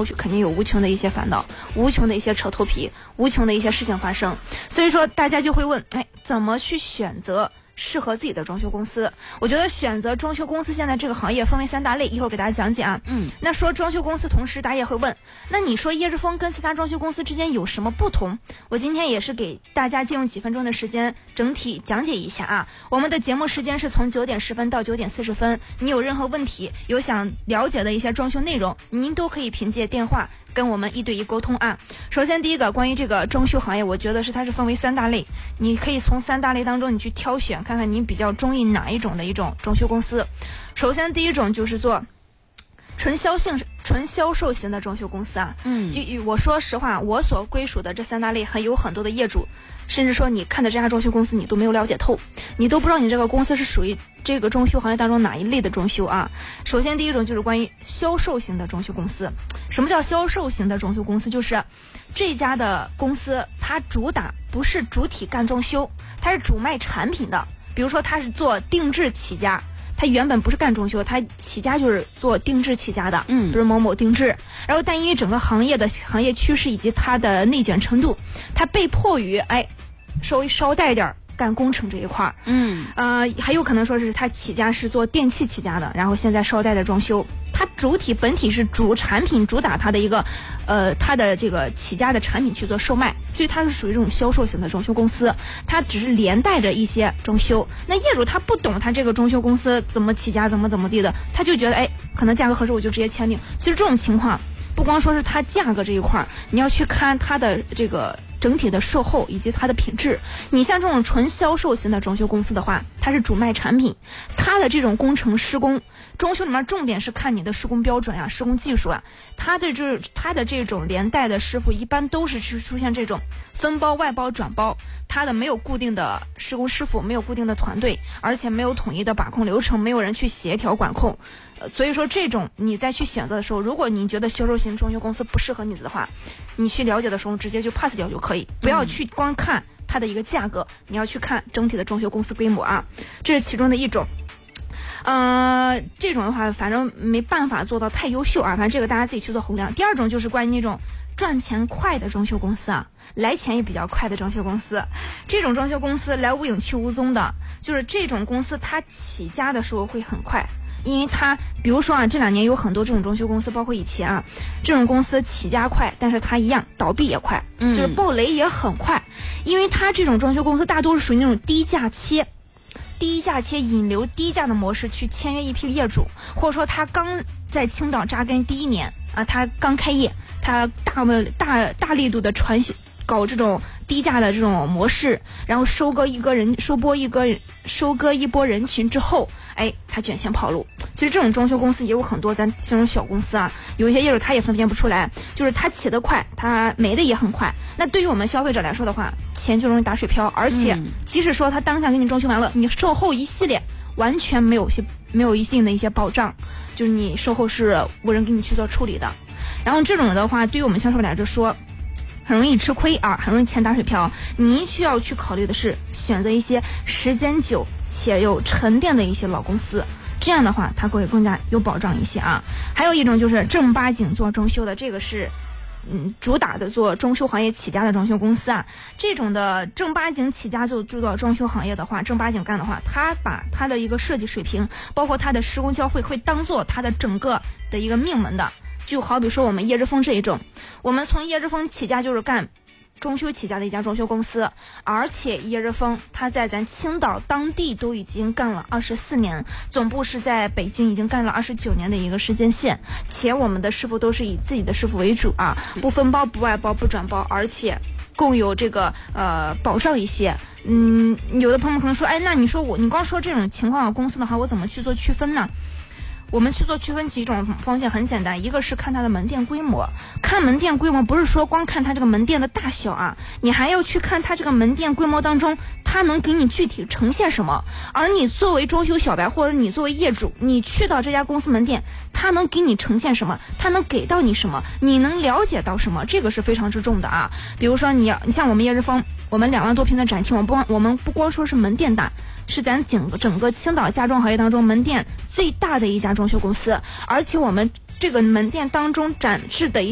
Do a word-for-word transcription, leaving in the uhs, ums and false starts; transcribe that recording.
后续肯定有无穷的一些烦恼，无穷的一些扯头皮，无穷的一些事情发生。所以说大家就会问，哎，怎么去选择适合自己的装修公司？我觉得选择装修公司现在这个行业分为三大类，一会儿给大家讲解啊。 嗯， 那说装修公司，同时大家也会问，那你说叶之峰跟其他装修公司之间有什么不同？我今天也是给大家借用几分钟的时间整体讲解一下啊。我们的节目时间是从九点十分到九点四十分，你有任何问题，有想了解的一些装修内容，您都可以凭借电话跟我们一对一沟通啊。首先第一个，关于这个装修行业，我觉得是它是分为三大类，你可以从三大类当中你去挑选，看看你比较中意哪一种的一种装修公司。首先第一种就是做纯销性纯销售型的装修公司啊。 嗯， 就我说实话，我所归属的这三大类还有很多的业主，甚至说你看的这家装修公司你都没有了解透，你都不知道你这个公司是属于这个装修行业当中哪一类的装修啊。首先第一种就是关于销售型的装修公司。什么叫销售型的装修公司？就是这家的公司它主打不是主体干装修，它是主卖产品的。比如说它是做定制起家，它原本不是干装修，它起家就是做定制起家的， 嗯， 比如某某定制。然后但因为整个行业的行业趋势以及它的内卷程度，它被迫于哎稍微捎带一点干工程这一块儿， 嗯， 呃，还有可能说是他起家是做电器起家的，然后现在捎带的装修，它主体本体是主产品主打它的一个，呃，它的这个起家的产品去做售卖，所以它是属于这种销售型的装修公司，它只是连带着一些装修。那业主他不懂他这个装修公司怎么起家，怎么怎么地的，他就觉得哎，可能价格合适我就直接签订。其实这种情况不光说是它价格这一块儿，你要去看它的这个整体的售后以及它的品质。你像这种纯销售型的装修公司的话，它是主卖产品，它的这种工程施工装修里面重点是看你的施工标准呀、施工技术啊。它的这它的这种连带的师傅一般都是出现这种分包、外包、转包，它的没有固定的施工师傅，没有固定的团队，而且没有统一的把控流程，没有人去协调管控。呃、所以说这种你再去选择的时候，如果你觉得销售型装修公司不适合你的话，你去了解的时候直接就 pass 掉就可以，不要去光看它的一个价格，你要去看整体的装修公司规模啊，这是其中的一种。呃，这种的话反正没办法做到太优秀啊，反正这个大家自己去做衡量。第二种就是关于那种赚钱快的装修公司啊，来钱也比较快的装修公司。这种装修公司来无影去无踪的，就是这种公司它起家的时候会很快，因为它比如说啊，这两年有很多这种装修公司，包括以前啊，这种公司起家快，但是它一样倒闭也快， 嗯， 就是爆雷也很快，因为它这种装修公司大多是属于那种低价切低价切引流低价的模式去签约一批业主，或者说他刚在青岛扎根第一年啊，他刚开业，他大大大力度的传搞这种低价的这种模式，然后收割一个人收播一个收割一波人群之后，哎，他卷钱跑路。其实这种装修公司也有很多，咱这种小公司啊，有一些业主他也分辨不出来，就是他起得快，他没的也很快。那对于我们消费者来说的话，钱就容易打水漂，而且即使说他当下给你装修完了，你售后一系列完全没有些没有一定的一些保障，就是你售后是无人给你去做处理的。然后这种的话，对于我们销售来说，很容易吃亏啊，很容易钱打水漂。你需要去考虑的是选择一些时间久且有沉淀的一些老公司，这样的话它会更加有保障一些啊。还有一种就是正八经做装修的，这个是嗯主打的做装修行业起家的装修公司啊。这种的正八经起家就做装修行业的话，正八经干的话，他把他的一个设计水平，包括他的施工交费，会当做他的整个的一个命门的。就好比说我们叶之峰这一种，我们从叶之峰起家就是干装修起家的一家装修公司，而且叶之峰他在咱青岛当地都已经干了二十四年，总部是在北京，已经干了二十九年的一个时间线，且我们的师傅都是以自己的师傅为主啊，不分包不外包不转包，而且更有这个呃保障一些。嗯，有的朋友可能说，哎，那你说我你光说这种情况的公司的话，我怎么去做区分呢？我们去做区分几种方向很简单，一个是看它的门店规模，看门店规模不是说光看它这个门店的大小啊，你还要去看它这个门店规模当中它能给你具体呈现什么。而你作为装修小白或者你作为业主，你去到这家公司门店，它能给你呈现什么，它能给到你什么，你能了解到什么，这个是非常之重的啊。比如说你要你像我们叶之峰，我们两万多平的展厅，我们不光我们不光说是门店大，是咱整个整个青岛家装行业当中门店最大的一家装修公司，而且我们这个门店当中展示的一